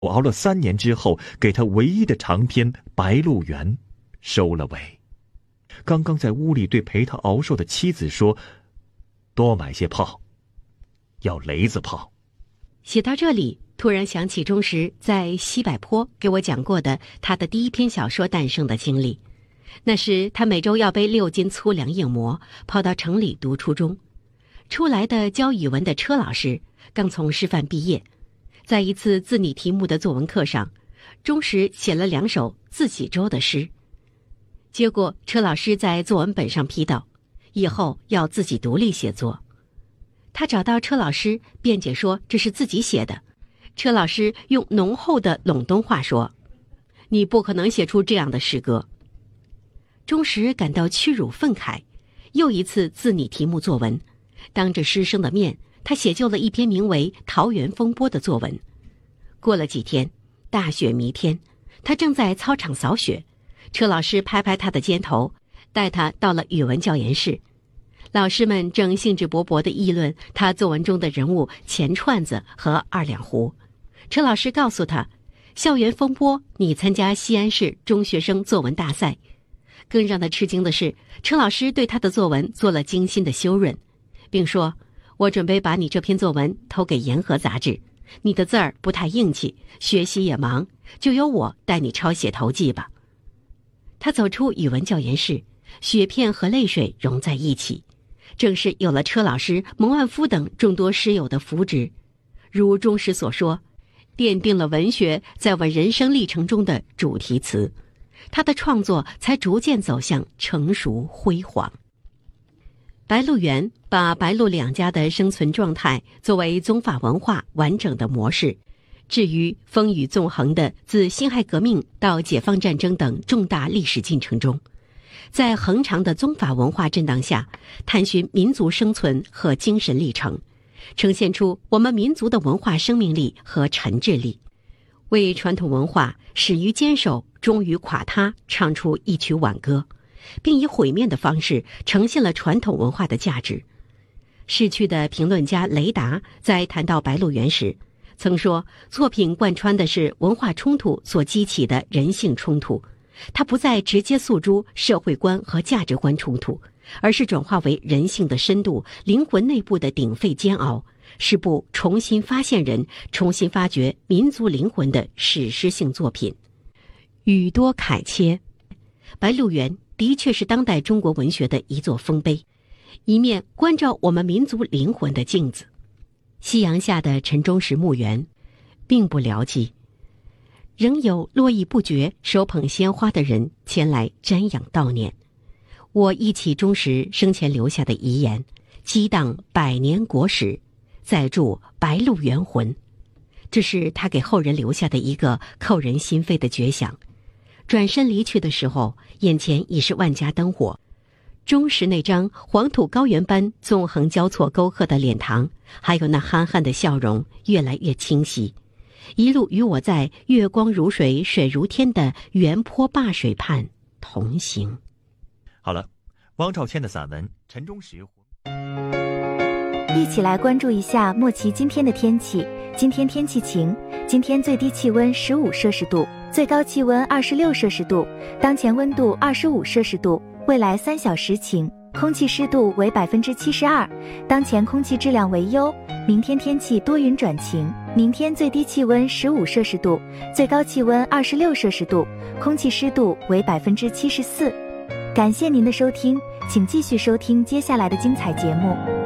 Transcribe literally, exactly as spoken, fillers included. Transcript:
我熬了三年之后，给他唯一的长篇《白鹿原》收了尾。刚刚在屋里对陪他熬瘦的妻子说：“多买些炮，要雷子炮。” 写到这里，突然想起钟石在西柏坡给我讲过的他的第一篇小说诞生的经历。那时他每周要背六斤粗粮硬馍，跑到城里读初中。出来的教语文的车老师刚从师范毕业，在一次自拟题目的作文课上，钟石写了两首自喜州的诗。结果车老师在作文本上批道，以后要自己独立写作。他找到车老师辩解说这是自己写的。车老师用浓厚的陇东话说：“你不可能写出这样的诗歌。”钟石感到屈辱愤慨，又一次自拟题目作文，当着师生的面，他写就了一篇名为《桃园风波》的作文。过了几天，大雪弥天，他正在操场扫雪，车老师拍拍他的肩头，带他到了语文教研室。老师们正兴致勃勃地议论他作文中的人物钱串子和二两胡。车老师告诉他，校园风波，你参加西安市中学生作文大赛。更让他吃惊的是，车老师对他的作文做了精心的修润，并说：“我准备把你这篇作文投给《言和》杂志，你的字儿不太硬气，学习也忙，就由我带你抄写头记吧。”他走出语文教研室，雪片和泪水融在一起。正是有了车老师、蒙万夫等众多师友的扶植，如钟石所说，奠定了文学在我人生历程中的主题词，他的创作才逐渐走向成熟辉煌。白鹿原把白鹿两家的生存状态作为宗法文化完整的模式，置于风雨纵横的自辛亥革命到解放战争等重大历史进程中，在恒长的宗法文化震荡下，探寻民族生存和精神历程，呈现出我们民族的文化生命力和沉滞力，为传统文化始于坚守，终于垮塌唱出一曲挽歌，并以毁灭的方式呈现了传统文化的价值。逝去的评论家雷达在谈到白鹿原时曾说，作品贯穿的是文化冲突所激起的人性冲突，它不再直接诉诸社会观和价值观冲突，而是转化为人性的深度、灵魂内部的鼎沸煎熬，是部重新发现人、重新发掘民族灵魂的史诗性作品。语多慨切，白鹿原的确是当代中国文学的一座丰碑，一面关照我们民族灵魂的镜子。夕阳下的陈忠实墓园并不寥寂，仍有络绎不绝手捧鲜花的人前来瞻仰悼念。我忆起忠实生前留下的遗言，激荡百年国史，载铸白鹿原魂，这是他给后人留下的一个扣人心扉的绝响。转身离去的时候，眼前已是万家灯火，忠实那张黄土高原般纵横交错沟壑的脸庞，还有那憨憨的笑容越来越清晰，一路与我在月光如水水如天的原坡灞水畔同行。 好了，汪兆谦的散文《陈忠实》， 一起来关注一下莫奇今天的天气。今天天气晴，今天最低气温十五摄氏度，最高气温二十六摄氏度，当前温度二十五摄氏度，未来三小时晴，空气湿度为百分之七十二，当前空气质量为优。明天天气多云转晴，明天最低气温十五摄氏度，最高气温二十六摄氏度，空气湿度为百分之七十四。感谢您的收听，请继续收听接下来的精彩节目。